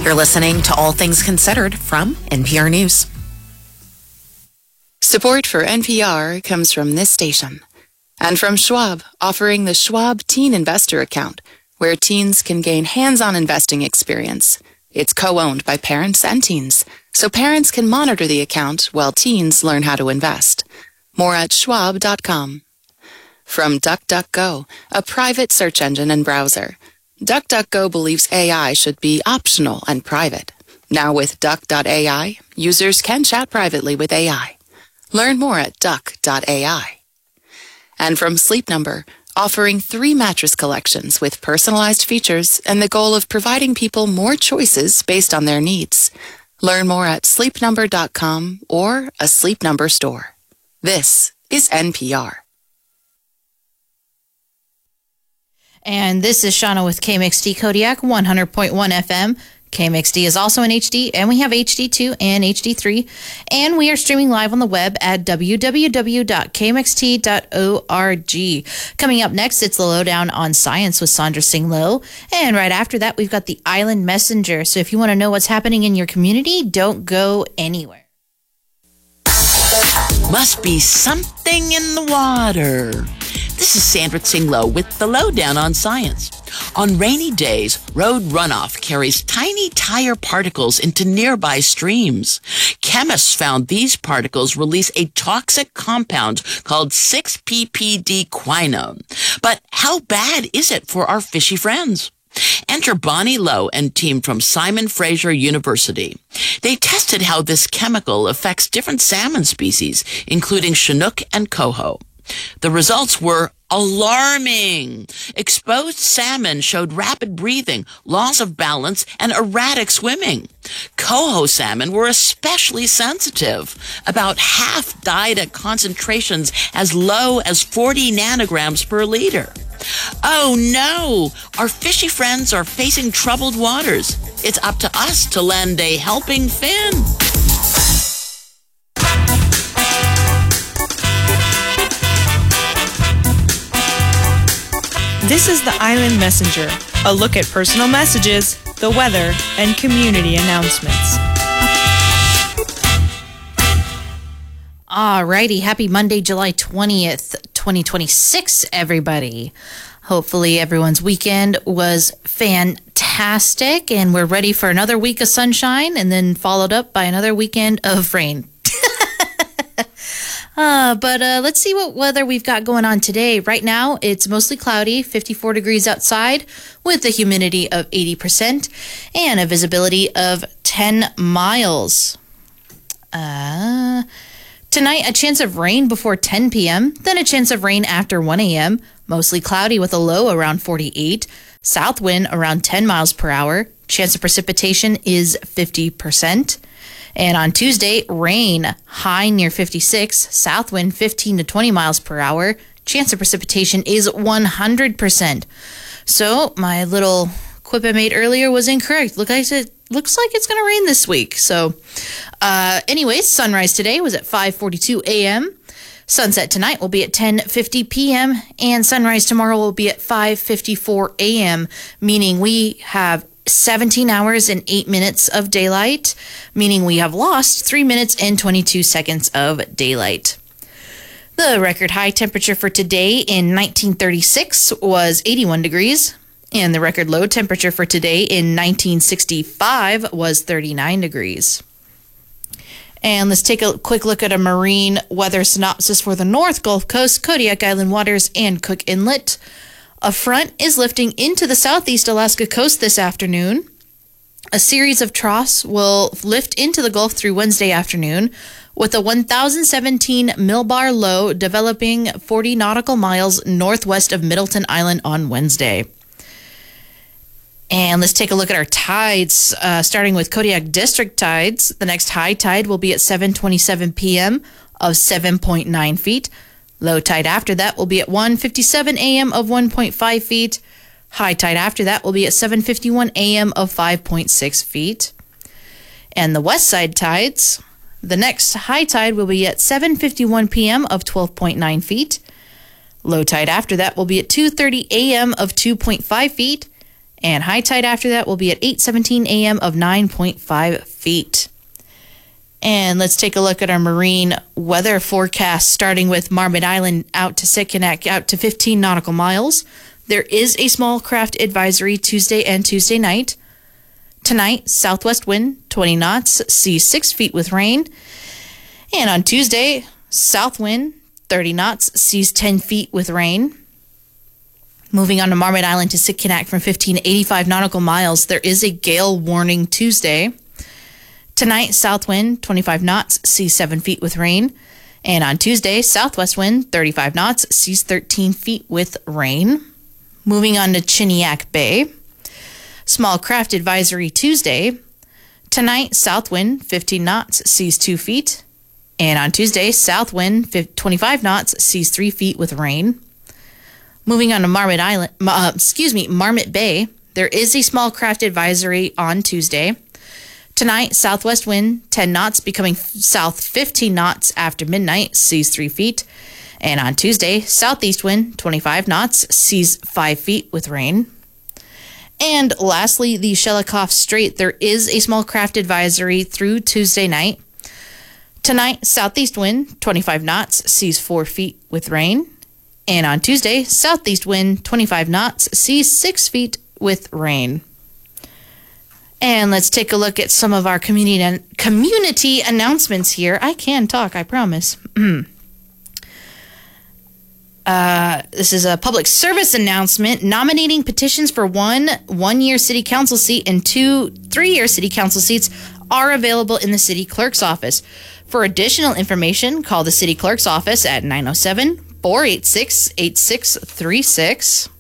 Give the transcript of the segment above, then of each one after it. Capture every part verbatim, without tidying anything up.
You're listening to All Things Considered from N P R News. Support for N P R comes from this station and from Schwab, offering the Schwab Teen Investor Account, where teens can gain hands-on investing experience. It's co-owned by parents and teens, so parents can monitor the account while teens learn how to invest. More at schwab dot com. From DuckDuckGo, a private search engine and browser. DuckDuckGo believes A I should be optional and private. Now with Duck dot A I, users can chat privately with A I. Learn more at Duck dot A I. And from Sleep Number, offering three mattress collections with personalized features and the goal of providing people more choices based on their needs. Learn more at sleep number dot com or a Sleep Number store. This is N P R. And this is Shauna with K M X D Kodiak, one hundred point one F M. K M X D is also in H D, and we have H D two and H D three. And we are streaming live on the web at w w w dot k m x t dot org. Coming up next, it's the Lowdown on Science with Sandra Singh Low. And right after that, we've got the Island Messenger. So if you want to know what's happening in your community, don't go anywhere. Must be something in the water. This is Sandra Singh Low with the Lowdown on Science. On rainy days, road runoff carries tiny tire particles into nearby streams. Chemists found these particles release a toxic compound called six P P D quinone. But how bad is it for our fishy friends? Enter Bonnie Lowe and team from Simon Fraser University. They tested how this chemical affects different salmon species, including Chinook and coho. The results were alarming. Exposed salmon showed rapid breathing, loss of balance, and erratic swimming. Coho salmon were especially sensitive. About half died at concentrations as low as forty nanograms per liter. Oh no! Our fishy friends are facing troubled waters. It's up to us to lend a helping fin. This is the Island Messenger, a look at personal messages, the weather, and community announcements. Alrighty, happy Monday, July twentieth, twenty twenty-six, everybody. Hopefully everyone's weekend was fantastic, and we're ready for another week of sunshine, and then followed up by another weekend of rain. Uh, but uh, let's see what weather we've got going on today. Right now, it's mostly cloudy, fifty-four degrees outside, with a humidity of eighty percent and a visibility of ten miles. Uh, tonight, a chance of rain before ten p.m., then a chance of rain after one a.m., mostly cloudy with a low around forty-eight, south wind around ten miles per hour, chance of precipitation is fifty percent. And on Tuesday, rain, high near fifty-six, south wind fifteen to twenty miles per hour. Chance of precipitation is one hundred percent. So my little quip I made earlier was incorrect. Look, I said, looks like it's going to rain this week. So uh, anyways, sunrise today was at five forty-two a.m. Sunset tonight will be at ten fifty p.m. and sunrise tomorrow will be at five fifty-four a.m., meaning we have seventeen hours and eight minutes of daylight, meaning we have lost three minutes and twenty-two seconds of daylight. The record high temperature for today in nineteen thirty-six was eighty-one degrees, and the record low temperature for today in nineteen sixty-five was thirty-nine degrees. And let's take a quick look at a marine weather synopsis for the North Gulf Coast, Kodiak Island waters, and Cook Inlet. A front is lifting into the southeast Alaska coast this afternoon. A series of troughs will lift into the Gulf through Wednesday afternoon, with a one thousand seventeen millibar low developing forty nautical miles northwest of Middleton Island on Wednesday. And let's take a look at our tides, uh, starting with Kodiak District tides. The next high tide will be at seven twenty-seven p.m. of seven point nine feet. Low tide after that will be at one fifty-seven a.m. of one point five feet. High tide after that will be at seven fifty-one a.m. of five point six feet. And the west side tides, the next high tide will be at seven fifty-one p.m. of twelve point nine feet. Low tide after that will be at two thirty a.m. of two point five feet. And high tide after that will be at eight seventeen a.m. of nine point five feet. And let's take a look at our marine weather forecast, starting with Marmot Island out to Sitkinak, out to fifteen nautical miles. There is a small craft advisory Tuesday and Tuesday night. Tonight, southwest wind, twenty knots, seas six feet with rain. And on Tuesday, south wind, thirty knots, seas ten feet with rain. Moving on to Marmot Island to Sitkinak from fifteen to eighty-five nautical miles, there is a gale warning Tuesday. Tonight, south wind, twenty-five knots, seas seven feet with rain. And on Tuesday, southwest wind, thirty-five knots, seas thirteen feet with rain. Moving on to Chiniak Bay. Small craft advisory Tuesday. Tonight, south wind, fifteen knots, seas two feet. And on Tuesday, south wind, twenty-five knots, seas three feet with rain. Moving on to Marmot Island, uh, excuse me, Marmot Bay. There is a small craft advisory on Tuesday. Tonight, southwest wind, ten knots, becoming south fifteen knots after midnight, seas three feet. And on Tuesday, southeast wind, twenty-five knots, seas five feet with rain. And lastly, the Shelikof Strait. There is a small craft advisory through Tuesday night. Tonight, southeast wind, twenty-five knots, seas four feet with rain. And on Tuesday, southeast wind, twenty-five knots, seas six feet with rain. And let's take a look at some of our community community announcements here. I can talk, I promise. uh, this is a public service announcement nominating petitions for one one-year city council seat and two three-year city council seats are available in the city clerk's office. For additional information, call the city clerk's office at nine oh seven, four eight six, eight six three six.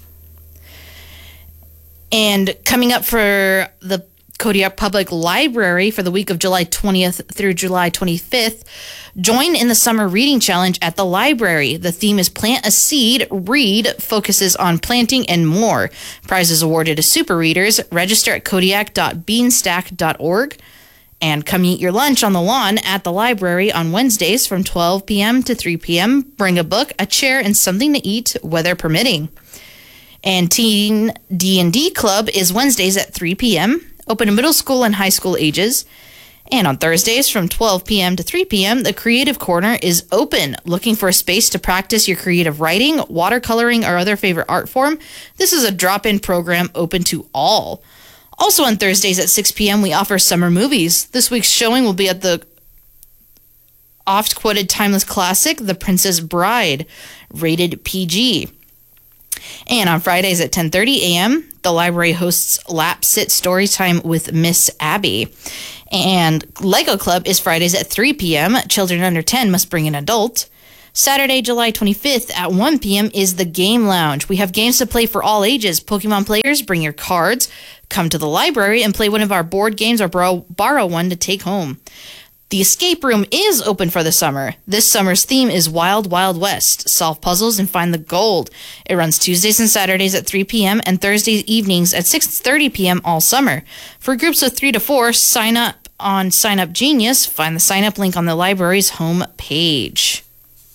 And coming up for the Kodiak Public Library for the week of July twentieth through July twenty-fifth, join in the Summer Reading Challenge at the library. The theme is Plant a Seed, Read, focuses on planting and more. Prizes awarded to super readers. Register at kodiak dot beanstack dot org. And come eat your lunch on the lawn at the library on Wednesdays from twelve p.m. to three p.m. Bring a book, a chair, and something to eat, weather permitting. And Teen D and D Club is Wednesdays at three p.m., open to middle school and high school ages. And on Thursdays from twelve p.m. to three p.m., the Creative Corner is open. Looking for a space to practice your creative writing, watercoloring, or other favorite art form? This is a drop-in program open to all. Also on Thursdays at six p.m., we offer summer movies. This week's showing will be at the oft-quoted timeless classic, The Princess Bride, rated P G. And on Fridays at ten thirty a.m., the library hosts Lap Sit Storytime with Miss Abby. And Lego Club is Fridays at three p.m. Children under ten must bring an adult. Saturday, July twenty-fifth at one p.m. is the Game Lounge. We have games to play for all ages. Pokemon players, bring your cards. Come to the library and play one of our board games or borrow, borrow one to take home. The escape room is open for the summer. This summer's theme is Wild Wild West. Solve puzzles and find the gold. It runs Tuesdays and Saturdays at three p.m. and Thursday evenings at six thirty p.m. all summer. For groups of three to four, sign up on Sign Up Genius. Find the sign up link on the library's home page.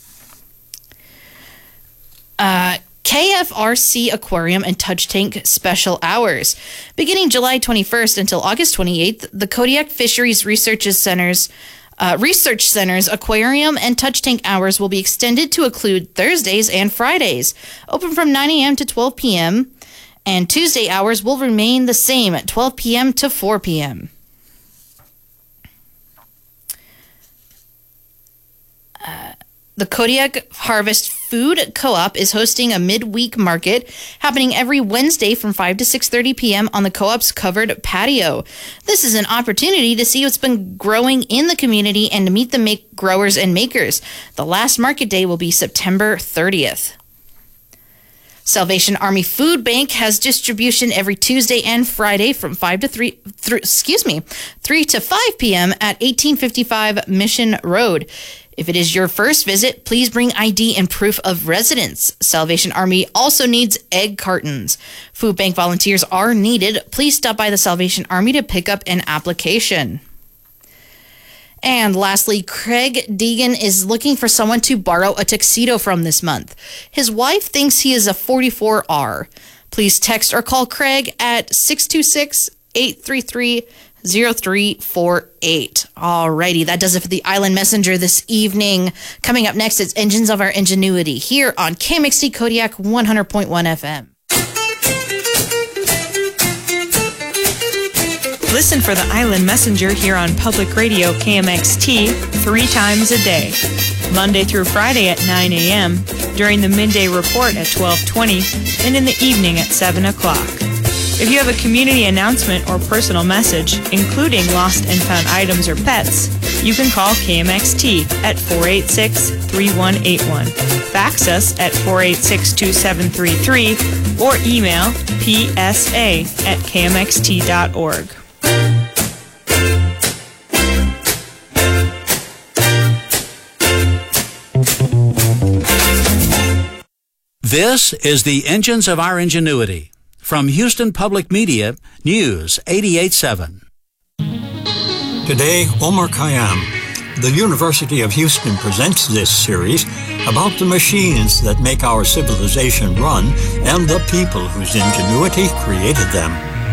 Uh... K F R C Aquarium and Touch Tank special hours. Beginning July twenty-first until August twenty-eighth, the Kodiak Fisheries Research Center's uh, Research Center's aquarium and touch tank hours will be extended to include Thursdays and Fridays, open from nine a.m. to twelve p.m., and Tuesday hours will remain the same at twelve p.m. to four p.m. Uh, The Kodiak Harvest Food Co-op is hosting a midweek market happening every Wednesday from five to six thirty p.m. on the co-op's covered patio. This is an opportunity to see what's been growing in the community and to meet the make growers and makers. The last market day will be September thirtieth. Salvation Army Food Bank has distribution every Tuesday and Friday from five to three, th- excuse me, three to five p.m. at eighteen fifty-five Mission Road. If it is your first visit, please bring I D and proof of residence. Salvation Army also needs egg cartons. Food bank volunteers are needed. Please stop by the Salvation Army to pick up an application. And lastly, Craig Deegan is looking for someone to borrow a tuxedo from this month. His wife thinks he is a forty-four R. please text or call Craig at six two six, eight three three, zero three four eight. Alrighty, that does it for the Island Messenger this evening. Coming up next, it's Engines of Our Ingenuity here on K M X T Kodiak one hundred point one F M. Listen for the Island Messenger here on Public Radio K M X T three times a day, Monday through Friday at nine a.m., during the midday report at twelve twenty, and in the evening at seven o'clock. If you have a community announcement or personal message, including lost and found items or pets, you can call K M X T at four eight six, three one eight one, fax us at four eight six, two seven three three, or email p s a at k m x t dot org. This is the Engines of Our Ingenuity. From Houston Public Media, News eighty-eight point seven. Today, Omar Khayyam, the University of Houston presents this series about the machines that make our civilization run and the people whose ingenuity created them.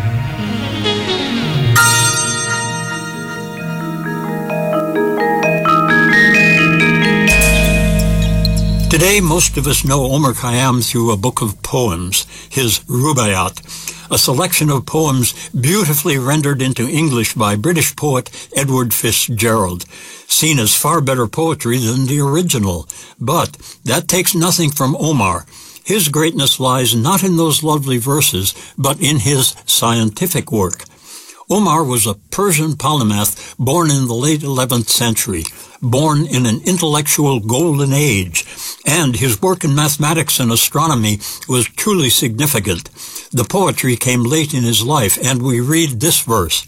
Today, most of us know Omar Khayyam through a book of poems, his Rubaiyat, a selection of poems beautifully rendered into English by British poet Edward Fitzgerald, seen as far better poetry than the original. But that takes nothing from Omar. His greatness lies not in those lovely verses, but in his scientific work. Omar was a Persian polymath born in the late eleventh century, born in an intellectual golden age, and his work in mathematics and astronomy was truly significant. The poetry came late in his life, and we read this verse.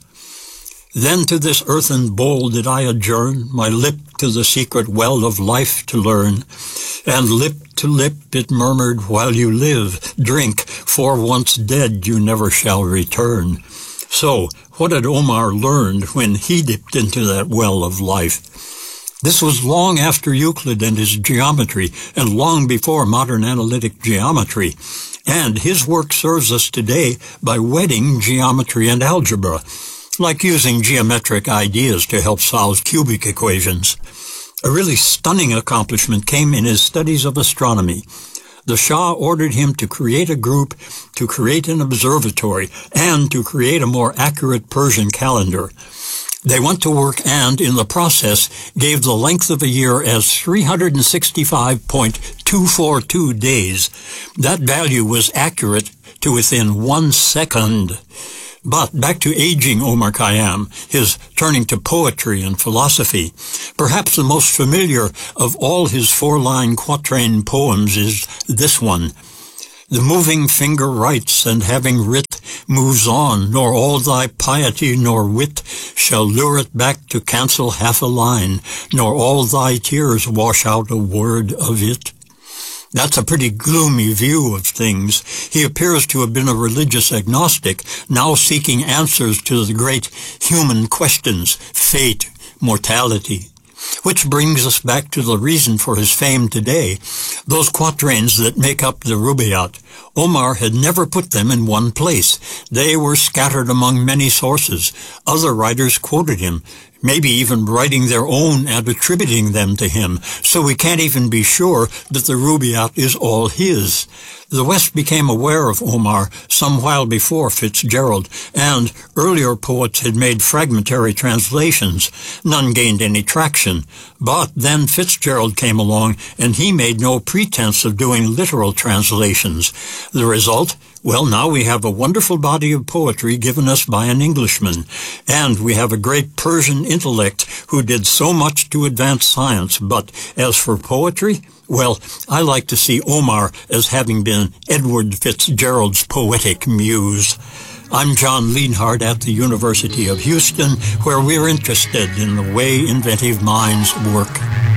Then to this earthen bowl did I adjourn, my lip to the secret well of life to learn, and lip to lip it murmured, while you live, drink, for once dead you never shall return. So, what had Omar learned when he dipped into that well of life? This was long after Euclid and his geometry, and long before modern analytic geometry. And his work serves us today by wedding geometry and algebra, like using geometric ideas to help solve cubic equations. A really stunning accomplishment came in his studies of astronomy. The Shah ordered him to create a group, to create an observatory, and to create a more accurate Persian calendar. They went to work and, in the process, gave the length of a year as three hundred sixty-five point two four two days. That value was accurate to within one second. But back to aging Omar Khayyam, his turning to poetry and philosophy. Perhaps the most familiar of all his four-line quatrain poems is this one. The moving finger writes, and having writ, moves on, nor all thy piety nor wit shall lure it back to cancel half a line, nor all thy tears wash out a word of it. That's a pretty gloomy view of things. He appears to have been a religious agnostic, now seeking answers to the great human questions, fate, mortality. Which brings us back to the reason for his fame today, those quatrains that make up the Rubaiyat. Omar had never put them in one place. They were scattered among many sources. Other writers quoted him, maybe even writing their own and attributing them to him, so we can't even be sure that the Rubaiyat is all his. The West became aware of Omar some while before Fitzgerald, and earlier poets had made fragmentary translations. None gained any traction. But then Fitzgerald came along, and he made no pretense of doing literal translations. The result? Well, now we have a wonderful body of poetry given us by an Englishman, and we have a great Persian intellect who did so much to advance science. But as for poetry, well, I like to see Omar as having been Edward Fitzgerald's poetic muse. I'm John Lienhardt at the University of Houston, where we're interested in the way inventive minds work.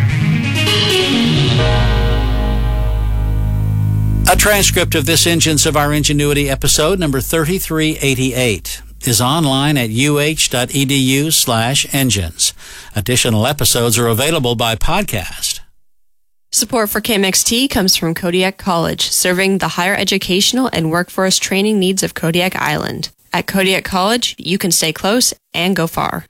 A transcript of this Engines of Our Ingenuity episode, number thirty-three eighty-eight, is online at u h dot e d u slash engines. Additional episodes are available by podcast. Support for K M X T comes from Kodiak College, serving the higher educational and workforce training needs of Kodiak Island. At Kodiak College, you can stay close and go far.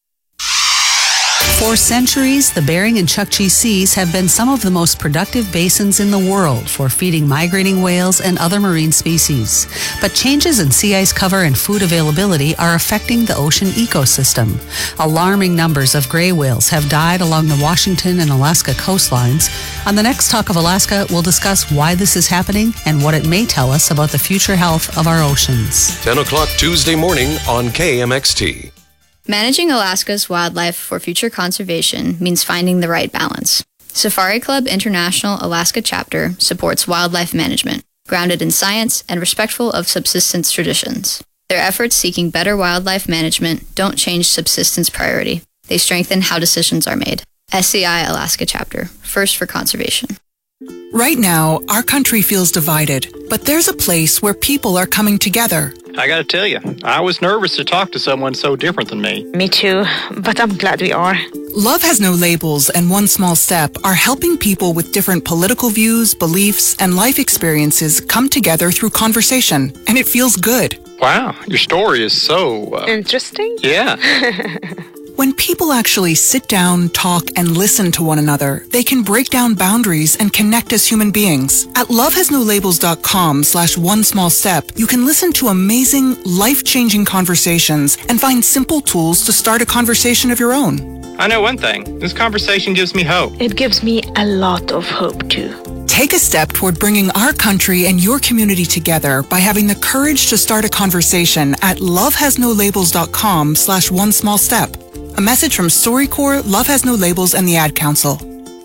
For centuries, the Bering and Chukchi Seas have been some of the most productive basins in the world for feeding migrating whales and other marine species. But changes in sea ice cover and food availability are affecting the ocean ecosystem. Alarming numbers of gray whales have died along the Washington and Alaska coastlines. On the next Talk of Alaska, we'll discuss why this is happening and what it may tell us about the future health of our oceans. ten o'clock Tuesday morning on K M X T. Managing Alaska's wildlife for future conservation means finding the right balance. Safari Club International Alaska Chapter supports wildlife management, grounded in science and respectful of subsistence traditions. Their efforts seeking better wildlife management don't change subsistence priority. They strengthen how decisions are made. S C I Alaska Chapter, first for conservation. Right now, our country feels divided, but there's a place where people are coming together. I gotta tell you, I was nervous to talk to someone so different than me. Me too, but I'm glad we are. Love Has No Labels and One Small Step are helping people with different political views, beliefs, and life experiences come together through conversation, and it feels good. Wow, your story is so... Uh, Interesting? Yeah. When people actually sit down, talk, and listen to one another, they can break down boundaries and connect as human beings. At lovehasnolabels.com slash one small step, you can listen to amazing, life-changing conversations and find simple tools to start a conversation of your own. I know one thing. This conversation gives me hope. It gives me a lot of hope, too. Take a step toward bringing our country and your community together by having the courage to start a conversation at lovehasnolabels.com slash one small step. A message from StoryCorps, Love Has No Labels, and the Ad Council.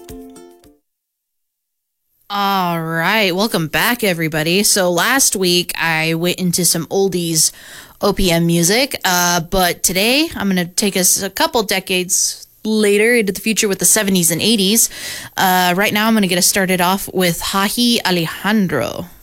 All right. Welcome back, everybody. So last week, I went into some oldies O P M music, uh, but today I'm going to take us a couple decades later into the future with the seventies and eighties. Uh, right now, I'm going to get us started off with Hahi Alejandro.